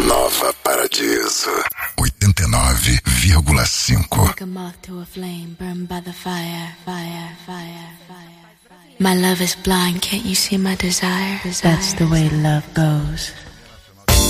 Nova Paradiso 89,5. Like a moth to a flame, burned by the fire. My love is blind, can't you see my desire? That's the way love goes.